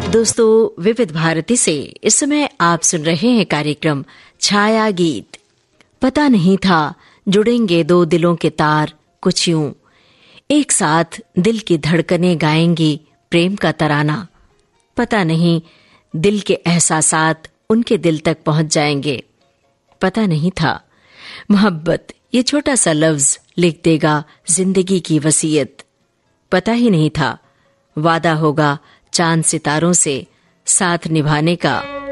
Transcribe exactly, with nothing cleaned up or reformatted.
दोस्तों, विविध भारती से इस समय आप सुन रहे हैं कार्यक्रम छाया गीत। पता नहीं था जुड़ेंगे दो दिलों के तार कुछ यूं, एक साथ दिल की धड़कनें गाएंगी प्रेम का तराना। पता नहीं दिल के एहसासात उनके दिल तक पहुंच जाएंगे। पता नहीं था मोहब्बत ये छोटा सा लफ्ज लिख देगा जिंदगी की वसीयत। पता ही नहीं था वादा होगा चांद सितारों से साथ निभाने का